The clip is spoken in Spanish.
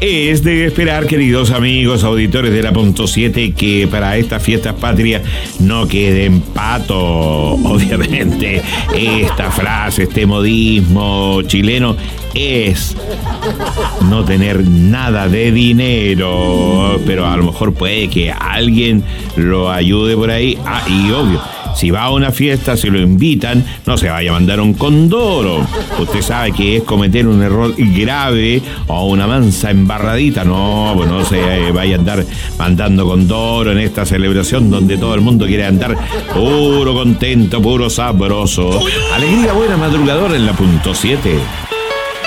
Es de esperar, queridos amigos auditores de la Punto 7, que para estas fiestas patrias no queden pato. Obviamente, esta frase, este modismo chileno es no tener nada de dinero, pero a lo mejor puede que alguien lo ayude por ahí. Y obvio, si va a una fiesta, si lo invitan, no se vaya a mandar un condoro. Usted sabe que es cometer un error grave o una mansa embarradita. No, pues no se vaya a andar mandando condoro en esta celebración donde todo el mundo quiere andar puro contento, puro sabroso. Alegría buena madrugadora en la Punto 7.